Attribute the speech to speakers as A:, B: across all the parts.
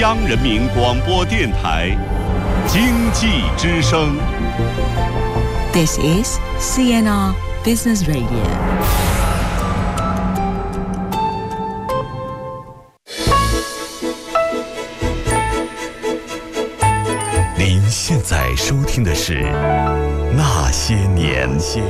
A: 央人民广播电台经济之声。
B: This is CNR Business Radio.
A: 您现在收听的是《那些年》。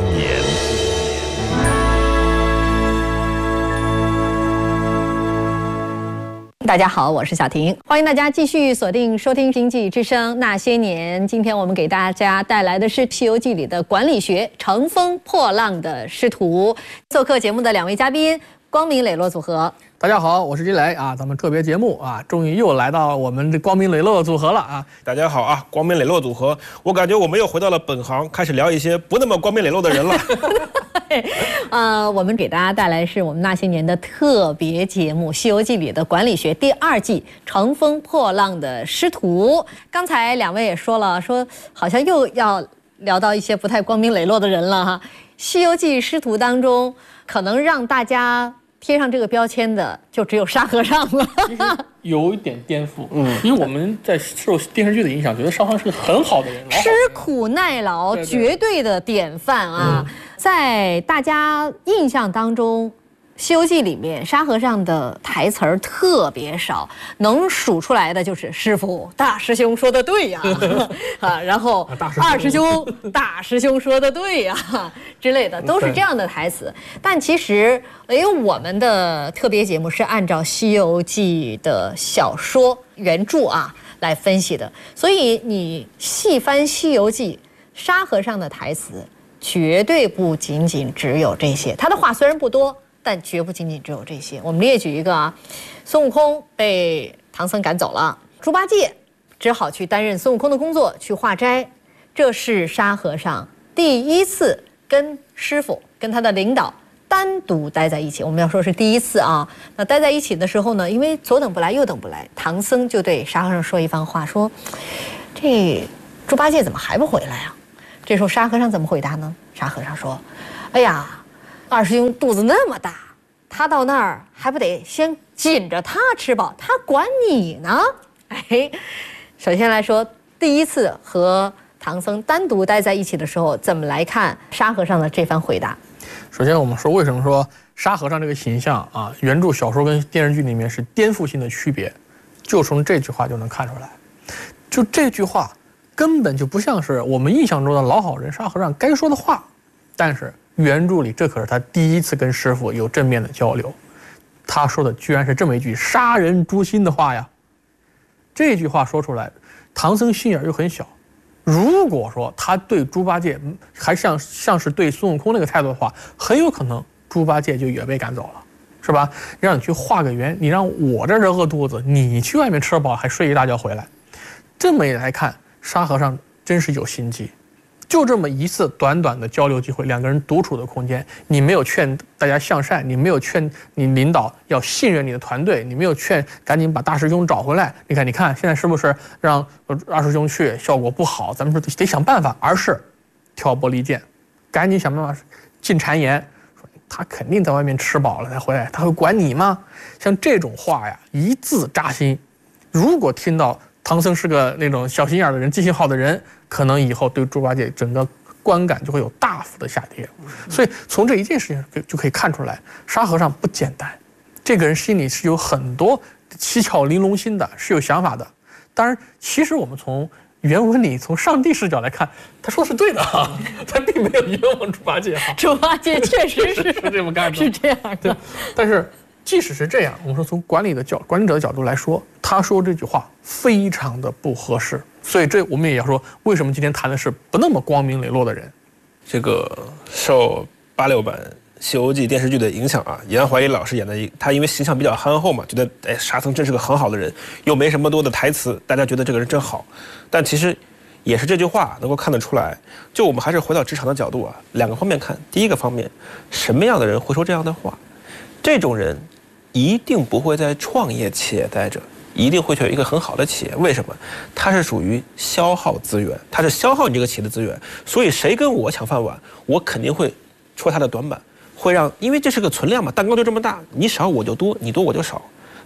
C: 大家好，我是小婷，欢迎大家继续锁定收听《经济之声那些年》。今天我们给大家带来的是《西游记》里的管理学，乘风破浪的师徒。做客节目的两位嘉宾，光明磊落组合。
D: 大家好，我是金雷啊，咱们特别节目啊，终于又来到我们的光明磊落组合了啊！
E: 大家好啊，光明磊落组合，我感觉我们又回到了本行，开始聊一些不那么光明磊落的人了。
C: 我们给大家带来是我们那些年的特别节目《西游记》里的管理学第2季，乘风破浪的师徒。刚才两位也说了，说好像又要聊到一些不太光明磊落的人了哈。《西游记》师徒当中，可能让大家贴上这个标签的就只有沙和尚了。
D: 其实有一点颠覆，因为我们在受电视剧的影响，觉得沙和尚是个很好的人，
C: 吃苦耐劳，绝对的典范啊！在大家印象当中，《西游记》里面沙和尚的台词儿特别少，能数出来的就是师傅、大师兄说的对呀，然后二师兄、大师兄说的对呀之类的，都是这样的台词。但其实，因为我们的特别节目是按照《西游记》的小说原著啊来分析的，所以你细翻《西游记》，沙和尚的台词绝对不仅仅只有这些。他的话虽然不多，但绝不仅仅只有这些。我们列举一个啊，孙悟空被唐僧赶走了，猪八戒只好去担任孙悟空的工作，去化斋。这是沙和尚第一次跟师傅、跟他的领导单独待在一起。我们要说是第一次啊。那待在一起的时候呢，因为左等不来右等不来，唐僧就对沙和尚说一番话，说这猪八戒怎么还不回来啊？这时候沙和尚怎么回答呢？沙和尚说，哎呀，二师兄肚子那么大，他到那儿还不得先紧着他吃饱，他管你呢。哎，首先来说，第一次和唐僧单独待在一起的时候，怎么来看沙和尚的这番回答？
D: 首先我们说，为什么说沙和尚这个形象啊，原著小说跟电视剧里面是颠覆性的区别，就从这句话就能看出来。就这句话根本就不像是我们印象中的老好人沙和尚该说的话，但是原著里这可是他第一次跟师傅有正面的交流，他说的居然是这么一句杀人诛心的话呀！这句话说出来，唐僧心眼又很小，如果说他对猪八戒还像是对孙悟空那个态度的话，很有可能猪八戒就也被赶走了，是吧？让你去画个圆，你让我这饿肚子，你去外面吃饱还睡一大觉回来，这么一来看，沙和尚真是有心机。就这么一次短短的交流机会，两个人独处的空间，你没有劝大家向善，你没有劝你领导要信任你的团队，你没有劝赶紧把大师兄找回来。你看，现在是不是让二师兄去效果不好？咱们说得想办法，而是挑拨离间，赶紧想办法进谗言，说他肯定在外面吃饱了才回来，他会管你吗？像这种话呀，一字扎心。如果听到唐僧是个那种小心眼的人，记性好的人，可能以后对猪八戒整个观感就会有大幅的下跌。所以从这一件事情就可以看出来，沙和尚不简单，这个人心里是有很多七巧玲珑心的，是有想法的。当然，其实我们从原文里从上帝视角来看，他说的是对的啊，他并没有冤枉猪八戒啊。
C: 猪八戒确实是
D: 这么干的，
C: 是这样的。
D: 但是即使是这样，我们说从管理者的角度来说，他说这句话非常的不合适。所以这我们也要说，为什么今天谈的是不那么光明磊落的人？
E: 这个受86版《西游记》电视剧的影响啊，严怀义老师演的，他因为形象比较憨厚嘛，觉得沙僧真是个很好的人，又没什么多的台词，大家觉得这个人真好。但其实也是这句话能够看得出来，就我们还是回到职场的角度啊，两个方面看。第一个方面，什么样的人会说这样的话？这种人一定不会在创业企业待着，一定会去一个很好的企业。为什么？它是属于消耗资源，它是消耗你这个企业的资源。所以谁跟我抢饭碗，我肯定会戳他的短板，会让，因为这是个存量嘛，蛋糕就这么大，你少我就多，你多我就少。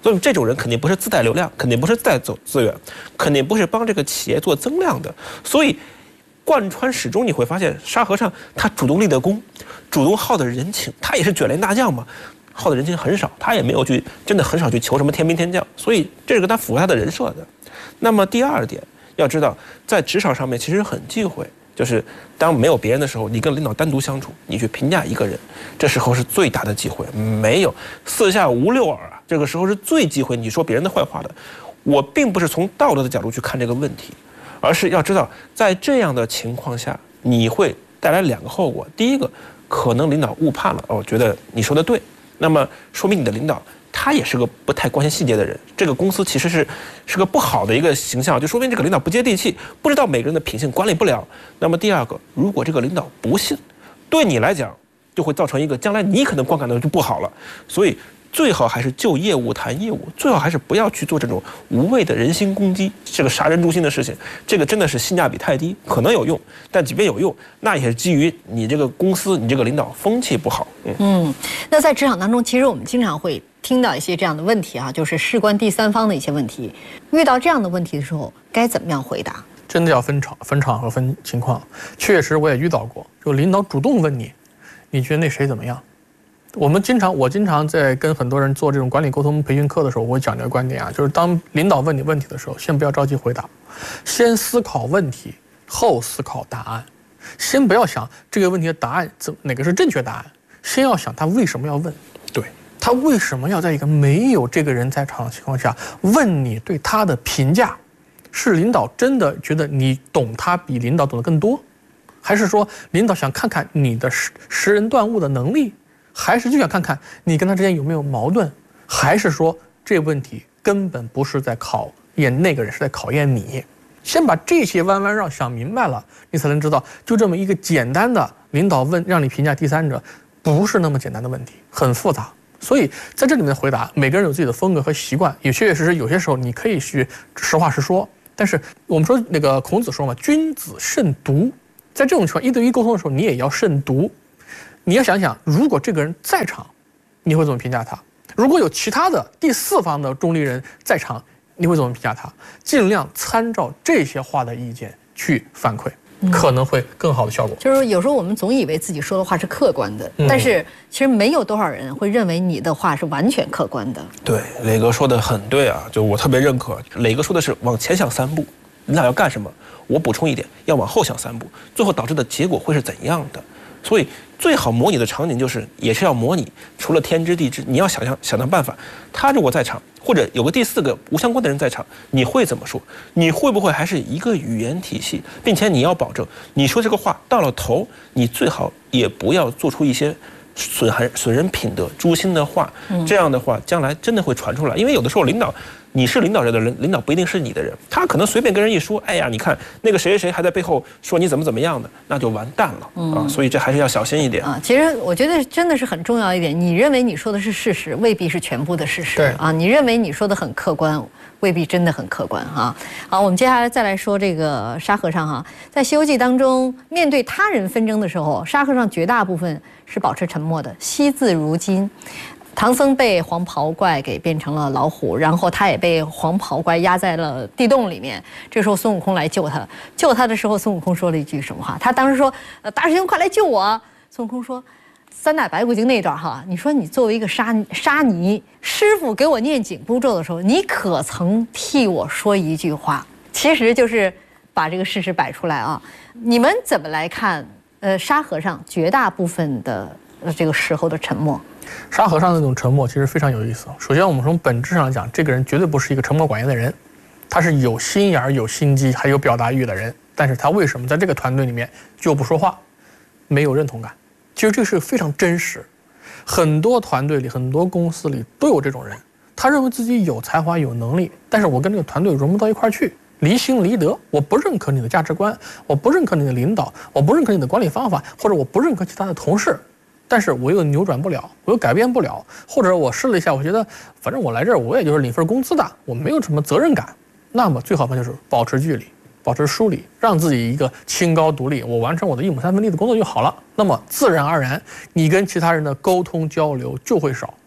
E: 所以这种人肯定不是自带流量，肯定不是自带资源，肯定不是帮这个企业做增量的。所以贯穿始终你会发现，沙和尚他主动立的功，主动耗的人情，他也是卷帘大将嘛，耗的人情很少，他也没有去真的很少去求什么天兵天将，所以这个他符合他的人设的。那么第二点，要知道在职场上面其实很忌讳，就是当没有别人的时候，你跟领导单独相处，你去评价一个人，这时候是最大的忌讳。没有四下无六耳啊，这个时候是最忌讳你说别人的坏话的。我并不是从道德的角度去看这个问题，而是要知道在这样的情况下，你会带来2个后果。第一个，可能领导误判了，觉得你说的对，那么说明你的领导他也是个不太关心细节的人，这个公司其实是个不好的一个形象，就说明这个领导不接地气，不知道每个人的品性，管理不了。那么第二个，如果这个领导不信，对你来讲就会造成一个将来你可能观感的就不好了。所以最好还是就业务谈业务，最好还是不要去做这种无谓的人心攻击，这个杀人诛心的事情，这个真的是性价比太低，可能有用，但即便有用，那也是基于你这个公司，你这个领导风气不好。
C: 那在职场当中，其实我们经常会听到一些这样的问题啊，就是事关第三方的一些问题。遇到这样的问题的时候，该怎么样回答？
D: 真的要分场合分情况。确实我也遇到过，就领导主动问你，你觉得那谁怎么样？我经常在跟很多人做这种管理沟通培训课的时候，我会讲这个观点啊，就是当领导问你问题的时候，先不要着急回答，先思考问题，后思考答案。先不要想这个问题的答案哪个是正确答案，先要想他为什么要问。
E: 对，
D: 他为什么要在一个没有这个人在场的情况下问你对他的评价？是领导真的觉得你懂他比领导懂得更多，还是说领导想看看你的识人断物的能力？还是就想看看你跟他之间有没有矛盾，还是说这问题根本不是在考验那个人，是在考验你？先把这些弯弯绕想明白了，你才能知道，就这么一个简单的领导问让你评价第三者，不是那么简单的问题，很复杂。所以在这里面的回答，每个人有自己的风格和习惯，也确确实实有些时候你可以去实话实说，但是我们说那个孔子说嘛，君子慎独，在这种情况1对1沟通的时候，你也要慎独。你要想想，如果这个人在场，你会怎么评价他？如果有其他的第四方的中立人在场，你会怎么评价他？尽量参照这些话的意见去反馈，可能会更好的效果。
C: 就是有时候我们总以为自己说的话是客观的，但是其实没有多少人会认为你的话是完全客观的。
E: 对，磊哥说的很对啊，就我特别认可。磊哥说的是往前想3步，领导要干什么？我补充一点，要往后想3步，最后导致的结果会是怎样的？所以最好模拟的场景也是要模拟，除了天知地知，你要想到办法。他如果在场，或者有个第4个无相关的人在场，你会怎么说？你会不会还是一个语言体系，并且你要保证你说这个话到了头，你最好也不要做出一些损人品德、诛心的话。这样的话，将来真的会传出来。因为有的时候你是领导人的人，领导不一定是你的人，他可能随便跟人一说，哎呀，你看那个谁还在背后说你怎么样的，那就完蛋了啊！所以这还是要小心一点
C: 啊。其实我觉得真的是很重要一点，你认为你说的是事实，未必是全部的事实。
D: 对
C: 啊，你认为你说的很客观，未必真的很客观哈。好，我们接下来再来说这个沙和尚哈，在《西游记》当中，面对他人纷争的时候，沙和尚绝大部分是保持沉默的，惜字如金。唐僧被黄袍怪给变成了老虎，然后他也被黄袍怪压在了地洞里面。这时候孙悟空来救他，救他的时候，孙悟空说了一句什么话？他当时说：“大师兄，快来救我！”孙悟空说：“三打白骨精那段哈，你说你作为一个沙弥，师傅给我念紧箍咒的时候，你可曾替我说一句话？”其实就是把这个事实摆出来啊。你们怎么来看？沙和尚绝大部分的这个时候的沉默。
D: 沙和尚那种沉默其实非常有意思。首先，我们从本质上讲，这个人绝对不是一个沉默寡言的人，他是有心眼、有心机，还有表达欲的人。但是他为什么在这个团队里面就不说话，没有认同感？其实这是非常真实。很多团队里、很多公司里都有这种人，他认为自己有才华、有能力，但是我跟这个团队融不到一块去，离心离德。我不认可你的价值观，我不认可你的领导，我不认可你的管理方法，或者我不认可其他的同事。但是我又扭转不了，我又改变不了，或者我试了一下，我觉得反正我来这儿我也就是领份工资的，我没有什么责任感。那么最好办法就是保持距离，保持疏离，让自己一个清高独立，我完成我的1亩3分地的工作就好了。那么自然而然，你跟其他人的沟通交流就会少，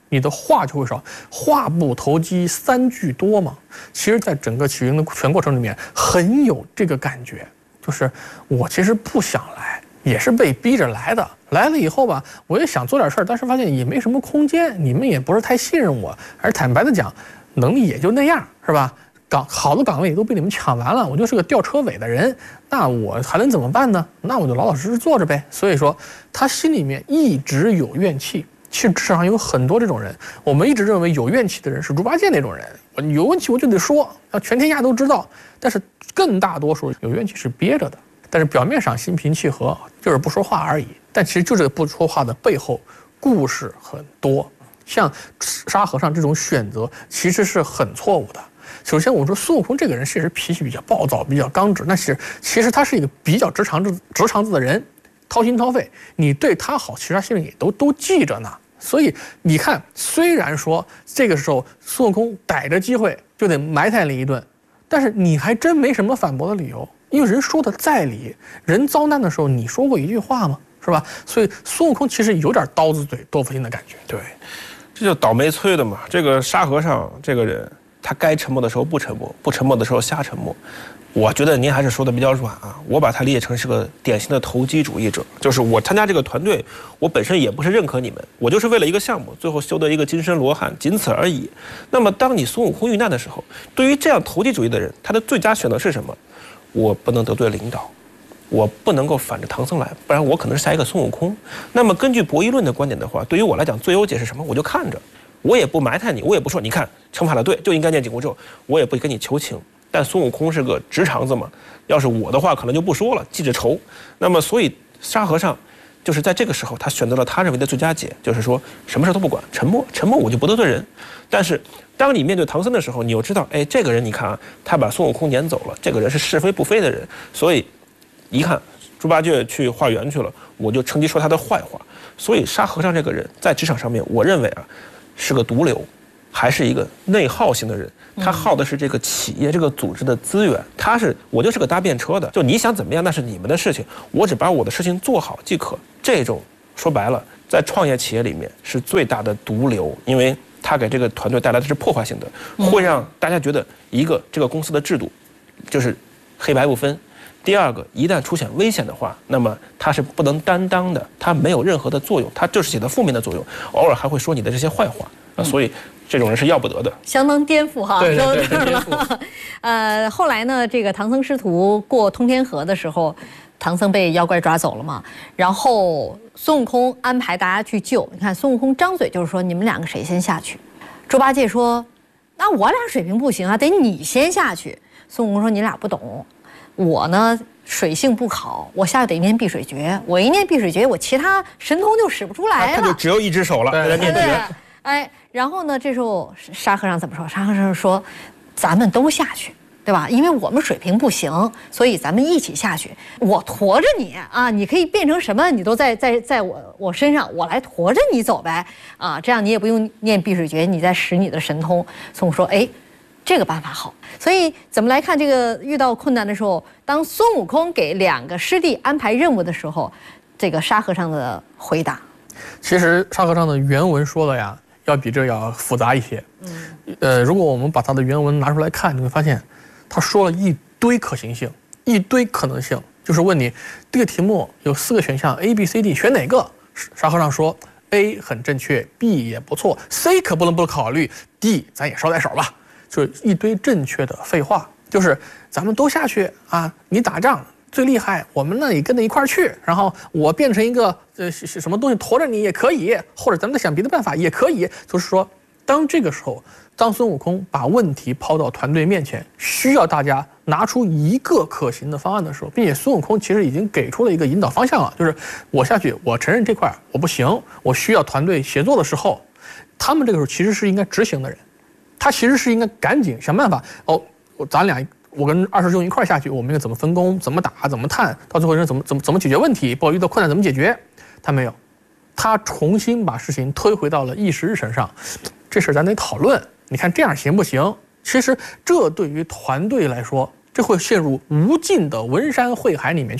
D: 你的话就会少，话不投机三句多嘛。其实，在整个起云的全过程里面，很有这个感觉，就是我其实不想来，也是被逼着来的。来了以后吧，我也想做点事儿，但是发现也没什么空间，你们也不是太信任我，而坦白的讲，能力也就那样，是吧？好的岗位都被你们抢完了，我就是个吊车尾的人，那我还能怎么办呢？那我就老老实实坐着呗。所以说，他心里面一直有怨气。其实职场上有很多这种人，我们一直认为有怨气的人是猪八戒那种人，有问题我就得说，让全天下都知道。但是更大多数有怨气是憋着的，但是表面上心平气和，就是不说话而已。但其实就这个不说话的背后，故事很多。像沙和尚这种选择，其实是很错误的。首先，我说孙悟空这个人确实脾气比较暴躁，比较刚直，但是其实他是一个比较直肠子的人。掏心掏肺，你对他好，其实他心里也都记着呢。所以你看，虽然说这个时候孙悟空逮着机会就得埋汰你一顿，但是你还真没什么反驳的理由，因为人说的在理，人遭难的时候你说过一句话吗？是吧？所以孙悟空其实有点刀子嘴豆腐心的感觉。
E: 对，这就倒霉催的嘛。这个沙和尚这个人，他该沉默的时候不沉默，不沉默的时候瞎沉默。我觉得您还是说的比较软啊，我把他理解成是个典型的投机主义者，就是我参加这个团队，我本身也不是认可你们，我就是为了一个项目，最后修得一个金身罗汉，仅此而已。那么当你孙悟空遇难的时候，对于这样投机主义的人，他的最佳选择是什么？我不能得罪领导，我不能够反着唐僧来，不然我可能是下一个孙悟空。那么根据博弈论的观点的话，对于我来讲，最优解是什么？我就看着，我也不埋汰你，我也不说你看惩罚的对，就应该念紧箍咒，我也不跟你求情。但孙悟空是个直肠子嘛，要是我的话可能就不说了，记着仇。那么所以沙和尚就是在这个时候，他选择了他认为的最佳解，就是说什么事都不管，沉默我就不得罪人。但是当你面对唐僧的时候，你又知道，哎，这个人你看啊，他把孙悟空撵走了，这个人是是非不非的人，所以一看猪八戒去化缘去了，我就趁机说他的坏话。所以沙和尚这个人在职场上面，我认为啊是个毒瘤，还是一个内耗型的人。他耗的是这个企业这个组织的资源，我就是个搭便车的，就你想怎么样那是你们的事情，我只把我的事情做好即可。这种说白了，在创业企业里面是最大的毒瘤，因为他给这个团队带来的是破坏性的，会让大家觉得这个公司的制度就是黑白不分。第二个，一旦出现危险的话，那么他是不能担当的，他没有任何的作用，他就是起到负面的作用，偶尔还会说你的这些坏话所以这种人是要不得的，
C: 相当颠覆哈。
D: 对，颠覆。
C: 后来呢，这个唐僧师徒过通天河的时候，唐僧被妖怪抓走了嘛，然后孙悟空安排大家去救。你看孙悟空张嘴就是说你们两个谁先下去？猪八戒说，那我俩水平不行啊，得你先下去。孙悟空说你俩不懂，我呢水性不好，我下去得念碧水诀，我一念碧水诀，我其他神通就使不出来了。
E: 他就只有一只手了，在念诀。
C: 哎，然后呢，这时候沙和尚怎么说？沙和尚说，咱们都下去，对吧？因为我们水平不行，所以咱们一起下去。我驮着你啊，你可以变成什么，你都在我身上，我来驮着你走呗。啊，这样你也不用念碧水诀，你再使你的神通。孙悟空说，哎，这个办法好。所以怎么来看这个遇到困难的时候，当孙悟空给两个师弟安排任务的时候，这个沙和尚的回答，
D: 其实沙和尚的原文说的呀，要比这要复杂一些。如果我们把他的原文拿出来看，你会发现，他说了一堆可行性，一堆可能性，就是问你这个题目有4个选项 A、B、C、D， 选哪个？沙和尚说 A 很正确 ，B 也不错 ，C 可不能不考虑 ，D 咱也捎带手吧。就是一堆正确的废话，就是咱们都下去啊，你打仗最厉害，我们呢也跟着一块儿去，然后我变成一个什么东西驮着你也可以，或者咱们再想别的办法也可以。就是说，当这个时候，当孙悟空把问题抛到团队面前，需要大家拿出一个可行的方案的时候，并且孙悟空其实已经给出了一个引导方向了，就是我下去，我承认这块我不行，我需要团队协作的时候，他们这个时候其实是应该执行的人，他其实是应该赶紧想办法咱俩。我跟二师兄一块下去，我们应该怎么分工，怎么打，怎么探，到最后怎么解决问题，不好遇到困难怎么解决？他没有，他重新把事情推回到了议事日程上，这事咱得讨论。你看这样行不行？其实这对于团队来说，这会陷入无尽的文山会海里面去。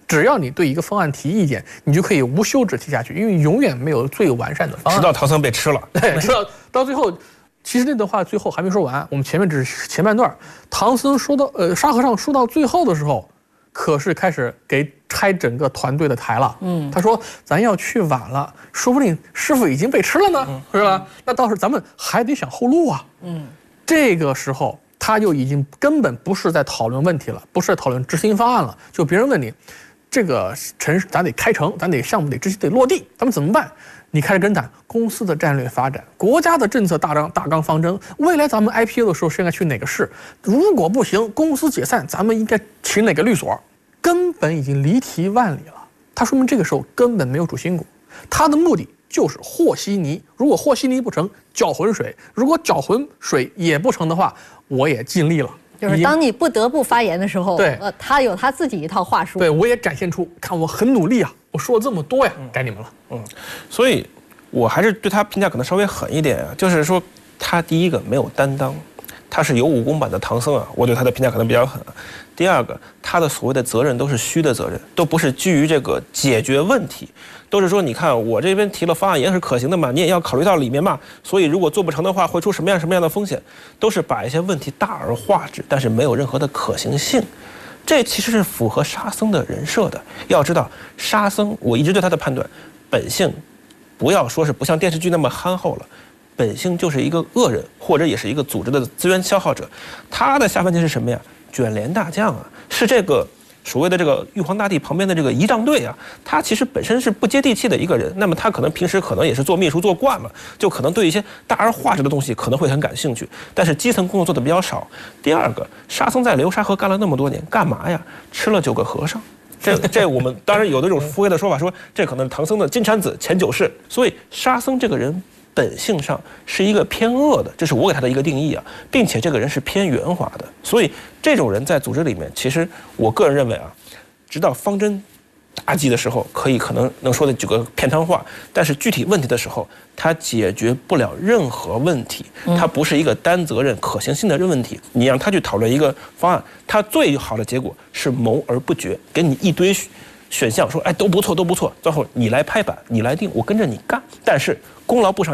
D: 只要你对一个方案提意见，你就可以无休止提下去，因为永远没有最完善的方案。
E: 直到唐僧被吃了，
D: 对，直到最后，其实那段话最后还没说完，我们前面只是前半段。唐僧说到沙和尚说到最后的时候，可是开始给拆整个团队的台了。他说咱要去晚了，说不定师傅已经被吃了呢，是吧？那倒是咱们还得想后路啊。这个时候他就已经根本不是在讨论问题了，不是在讨论执行方案了。就别人问你，这个城市咱得开城，咱得项目得执行得落地，咱们怎么办？你开始跟谈公司的战略发展，国家的政策大纲方针，未来咱们 IPO 的时候是应该去哪个市？如果不行，公司解散，咱们应该请哪个律所？根本已经离题万里了。他说明这个时候根本没有主心骨，他的目的就是和稀泥。如果和稀泥不成，搅浑水；如果搅浑水也不成的话，我也尽力了。
C: 就是当你不得不发言的时候，
D: 对，
C: 他有他自己一套话术。
D: 对，我也展现出，看我很努力啊，我说了这么多呀，该你们了。
E: 所以我还是对他评价可能稍微狠一点啊，就是说他第一个没有担当，他是有武功版的唐僧啊，我对他的评价可能比较狠。第二个，他的所谓的责任都是虚的责任，都不是基于这个解决问题，都是说你看我这边提了方案也是可行的嘛，你也要考虑到里面嘛，所以如果做不成的话会出什么样的风险，都是把一些问题大而化之，但是没有任何的可行性。这其实是符合沙僧的人设的。要知道沙僧，我一直对他的判断，本性不要说是不像电视剧那么憨厚了，本性就是一个恶人，或者也是一个组织的资源消耗者。他的下半截是什么呀？卷帘大将啊，是这个所谓的这个玉皇大帝旁边的这个仪仗队啊，他其实本身是不接地气的一个人。那么他可能平时可能也是做秘书做惯了，就可能对一些大而化之的东西可能会很感兴趣，但是基层工作做的比较少。第二个，沙僧在流沙河干了那么多年，干嘛呀？吃了9个和尚。这我们当然有那种敷衍的说法，说这可能是唐僧的金蝉子前9世。所以沙僧这个人本性上是一个偏恶的，这是我给他的一个定义啊，并且这个人是偏圆滑的。所以这种人在组织里面，其实我个人认为啊，直到方针大计的时候，可能能说的几个片摊话，但是具体问题的时候，他解决不了任何问题，他不是一个单责任可行性的问题。你让他去讨论一个方案，他最好的结果是谋而不决，给你一堆选项说，哎，都不错，最后你来拍板，你来定，我跟着你干，但是功劳簿上